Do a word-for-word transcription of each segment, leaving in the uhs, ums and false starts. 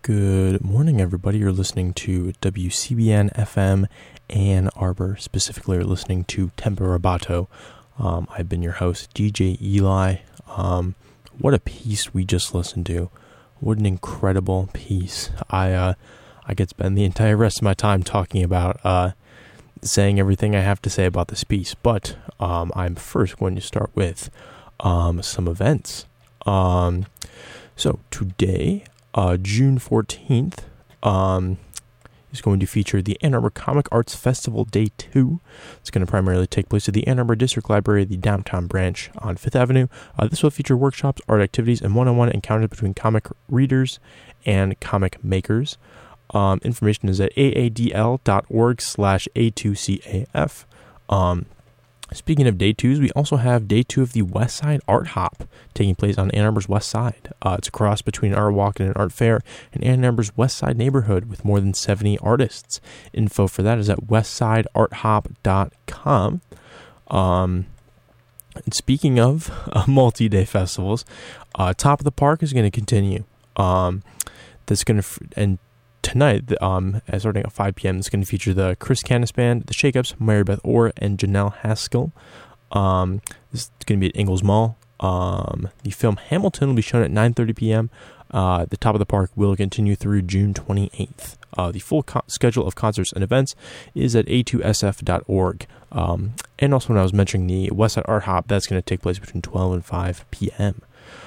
Good morning, everybody. You're listening to W C B N F M Ann Arbor. Specifically, you're listening to Tempo Robato. Um, I've been your host, D J Eli. Um, what a piece we just listened to. What an incredible piece. I uh, I could spend the entire rest of my time talking about uh, saying everything I have to say about this piece. But um, I'm first going to start with um, some events. Um, so today... Uh, June fourteenth um, is going to feature the Ann Arbor Comic Arts Festival Day two. It's going to primarily take place at the Ann Arbor District Library, the downtown branch on Fifth Avenue. Uh, this will feature workshops, art activities, and one-on-one encounters between comic readers and comic makers. Um, information is at aadl.org slash A2CAF. Um, Speaking of day twos, we also have day two of the West Side Art Hop taking place on Ann Arbor's West Side. Uh, it's a cross between an art walk and an art fair in Ann Arbor's West Side neighborhood with more than seventy artists. Info for that is at westside art hop dot com. Um, and speaking of uh, multi-day festivals, uh, Top of the Park is going to continue. Um, that's going to f- and. Tonight, um, starting at five p.m., it's going to feature the Chris Canis Band, the Shakeups, Mary Beth Orr, and Janelle Haskell. Um, this is going to be at Ingalls Mall. Um, the film Hamilton will be shown at nine thirty p.m. Uh, the Top of the Park will continue through June twenty-eighth. Uh, the full co- schedule of concerts and events is at a two s f dot org. Um, and also, when I was mentioning the West Side Art Hop, that's going to take place between twelve and five p.m.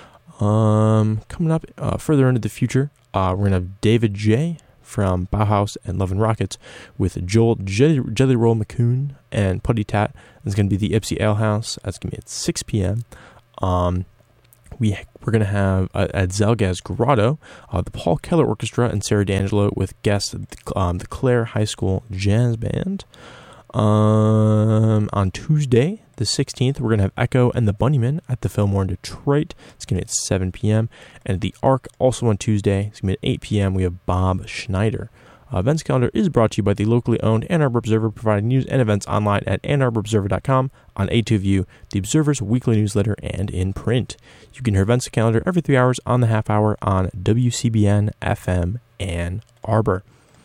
Um, coming up uh, further into the future, uh, we're going to have David J. from Bauhaus and Love and Rockets with Joel Jelly, Jelly Roll McCoon and Putty Tat. It's going to be the Ipsy Ale House. That's going to be at six p.m. Um, we, we're going to have uh, at Zalgaz Grotto, uh, the Paul Keller Orchestra and Sarah D'Angelo with guests um, the Clare High School Jazz Band. Um, on Tuesday, the sixteenth, we're going to have Echo and the Bunnymen at the Fillmore in Detroit. It's going to be at seven p.m. And at the Arc, also on Tuesday, it's going to be at eight p.m. We have Bob Schneider. Uh, events calendar is brought to you by the locally owned Ann Arbor Observer, providing news and events online at ann arbor observer dot com, on A two View, the Observer's weekly newsletter, and in print. You can hear events calendar every three hours on the half hour on W C B N F M Ann Arbor.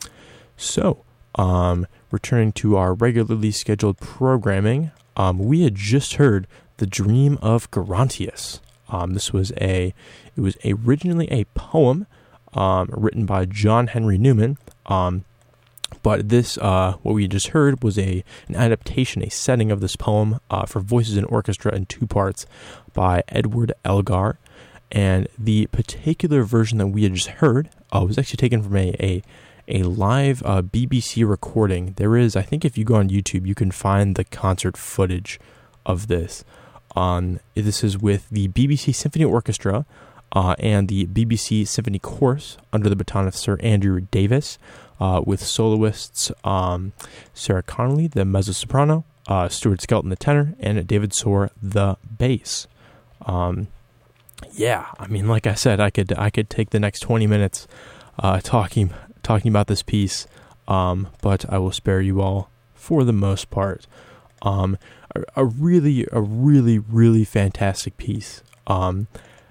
So, um... returning to our regularly scheduled programming, um, we had just heard "The Dream of Gerontius." Um, this was a, it was originally a poem um, written by John Henry Newman, um, but this, uh, what we just heard, was a an adaptation, a setting of this poem uh, for voices and orchestra in two parts by Edward Elgar, and the particular version that we had just heard uh, was actually taken from a a a live uh, B B C recording. There is, I think if you go on YouTube, you can find the concert footage of this. Um, this is with the B B C Symphony Orchestra uh, and the B B C Symphony Chorus under the baton of Sir Andrew Davis, uh, with soloists um, Sarah Connolly, the mezzo-soprano, uh, Stuart Skelton, the tenor, and David Soar, the bass. Um, yeah, I mean, like I said, I could I could take the next twenty minutes uh, talking talking about this piece, um, but I will spare you all for the most part. Um, a, a really, a really, really fantastic piece. Um,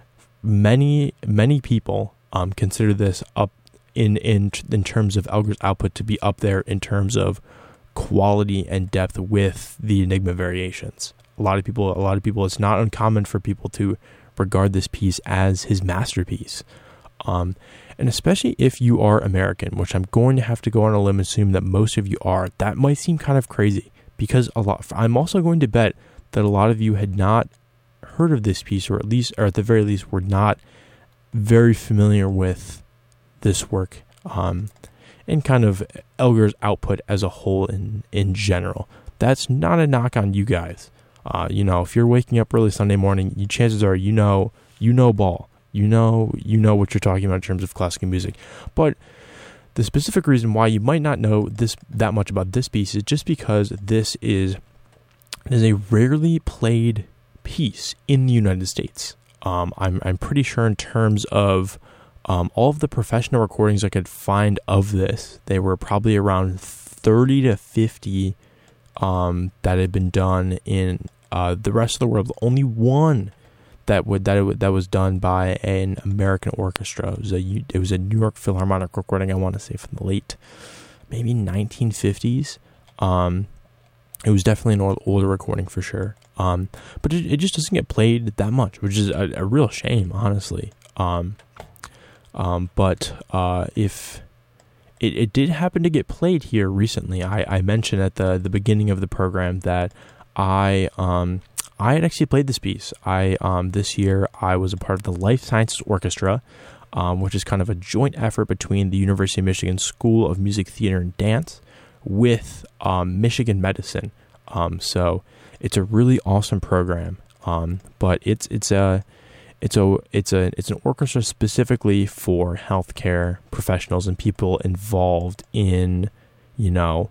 many, many people um, consider this up in, in in terms of Elgar's output to be up there in terms of quality and depth with the Enigma variations. A lot of people, a lot of people, it's not uncommon for people to regard this piece as his masterpiece. Um, and especially if you are American, which I'm going to have to go on a limb and assume that most of you are, that might seem kind of crazy, because a lot, I'm also going to bet that a lot of you had not heard of this piece, or at least, or at the very least, were not very familiar with this work, um, and kind of Elgar's output as a whole in, in general. That's not a knock on you guys. Uh, you know, if you're waking up early Sunday morning, you, chances are you know, you know ball. You know, you know what you're talking about in terms of classical music. But the specific reason why you might not know this that much about this piece is just because this is is a rarely played piece in the United States. Um, I'm I'm pretty sure in terms of um, all of the professional recordings I could find of this, they were probably around thirty to fifty um, that had been done in uh, the rest of the world. Only one that would that it, that was done by an American orchestra. It was a it was a New York Philharmonic recording. I want to say from the late maybe nineteen fifties. Um, it was definitely an old, older recording for sure. Um, but it, it just doesn't get played that much, which is a, a real shame, honestly. Um, um, but uh, if it, it did happen to get played here recently, I, I mentioned at the the beginning of the program that I um I had actually played this piece. I um this year I was a part of the Life Sciences Orchestra, um, which is kind of a joint effort between the University of Michigan School of Music, Theater, and Dance with um, Michigan Medicine. Um, so it's a really awesome program. Um, but it's it's a it's a it's a it's an orchestra specifically for healthcare professionals and people involved in, you know,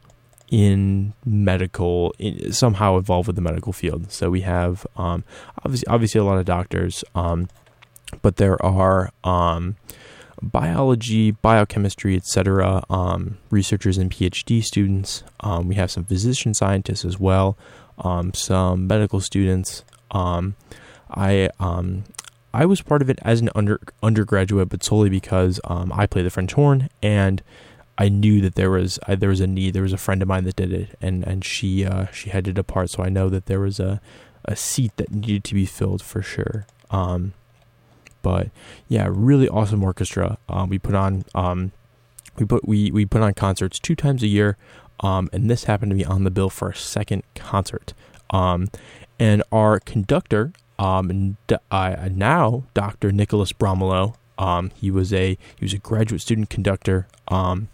in medical, in, somehow involved with the medical field. So we have um, obviously obviously a lot of doctors, um, but there are um, biology, biochemistry, et cetera, um, researchers and PhD students. Um, we have some physician scientists as well, um, some medical students. Um, I um, I was part of it as an under undergraduate, but solely because um, I play the French horn, and I knew that there was uh, there was a need. There was a friend of mine that did it, and and she uh, she had to depart, so I know that there was a a seat that needed to be filled for sure. Um, but yeah, really awesome orchestra. Um, we put on um, we put we we put on concerts two times a year, um, and this happened to be on the bill for a second concert. Um, and our conductor, um, uh, now Doctor Nicholas Bromelo. Um, he was a he was a graduate student conductor um,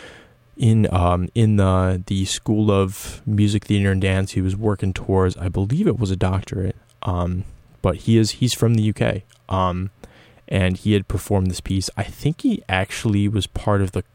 in um, in the the School of Music, Theater, and Dance. He was working towards, I believe it was a doctorate, um, but he is he's from the U K, um, and he had performed this piece. I think he actually was part of the